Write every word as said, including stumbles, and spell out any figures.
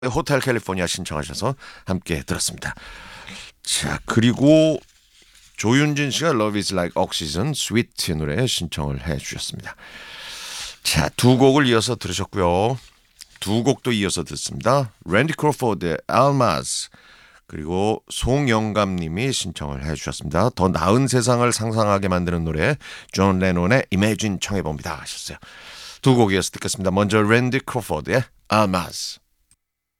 호텔 캘리포니아 신청하셔서 함께 들었습니다. 자, 그리고 조윤진 씨가 Love is like oxygen, sweet 노래 신청을 해 주셨습니다. 자, 두 곡을 이어서 들으셨고요. 두 곡도 이어서 듣습니다. 랜디 크로포드의 Almaz, 그리고 송영감 님이 신청을 해 주셨습니다. 더 나은 세상을 상상하게 만드는 노래 존 레논의 Imagine 청해 봅니다 하셨어요. 두 곡 이어서 듣겠습니다. 먼저 랜디 크로포드의 Almaz.